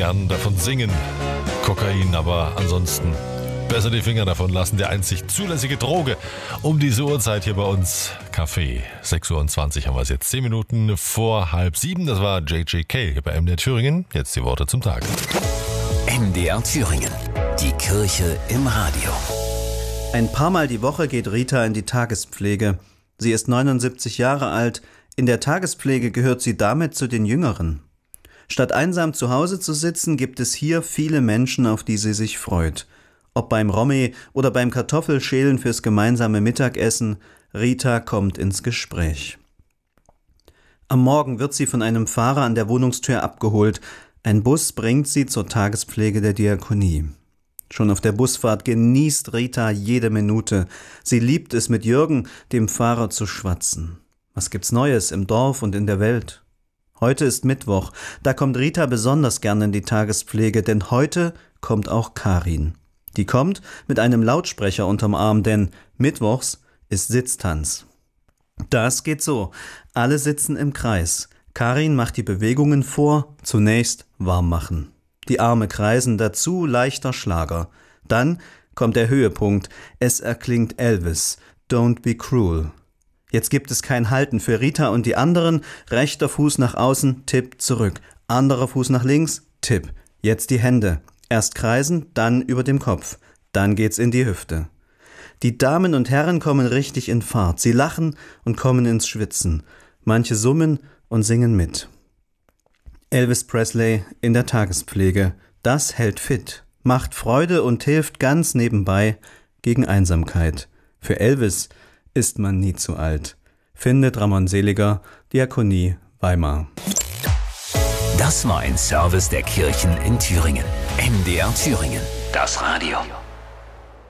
gern davon singen. Kokain, aber ansonsten besser die Finger davon lassen. Der einzig zulässige Droge um diese Uhrzeit hier bei uns. Kaffee. 6:20 Uhr haben wir es jetzt. 10 Minuten vor 6:30. Das war JJK hier bei MDR Thüringen. Jetzt die Worte zum Tag. MDR Thüringen. Die Kirche im Radio. Ein paar Mal die Woche geht Rita in die Tagespflege. Sie ist 79 Jahre alt. In der Tagespflege gehört sie damit zu den Jüngeren. Statt einsam zu Hause zu sitzen, gibt es hier viele Menschen, auf die sie sich freut. Ob beim Romy oder beim Kartoffelschälen fürs gemeinsame Mittagessen, Rita kommt ins Gespräch. Am Morgen wird sie von einem Fahrer an der Wohnungstür abgeholt. Ein Bus bringt sie zur Tagespflege der Diakonie. Schon auf der Busfahrt genießt Rita jede Minute. Sie liebt es, mit Jürgen, dem Fahrer, zu schwatzen. Was gibt's Neues im Dorf und in der Welt? Heute ist Mittwoch. Da kommt Rita besonders gern in die Tagespflege, denn heute kommt auch Karin. Die kommt mit einem Lautsprecher unterm Arm, denn mittwochs ist Sitztanz. Das geht so. Alle sitzen im Kreis. Karin macht die Bewegungen vor, zunächst warm machen. Die Arme kreisen, dazu leichter Schlager. Dann kommt der Höhepunkt. Es erklingt Elvis, Don't Be Cruel. Jetzt gibt es kein Halten für Rita und die anderen. Rechter Fuß nach außen, Tipp zurück. Anderer Fuß nach links, Tipp. Jetzt die Hände. Erst kreisen, dann über dem Kopf. Dann geht's in die Hüfte. Die Damen und Herren kommen richtig in Fahrt. Sie lachen und kommen ins Schwitzen. Manche summen und singen mit. Elvis Presley in der Tagespflege. Das hält fit, macht Freude und hilft ganz nebenbei gegen Einsamkeit. Für Elvis ist man nie zu alt. Findet Ramon Seliger, Diakonie Weimar. Das war ein Service der Kirchen in Thüringen. MDR Thüringen. Das Radio.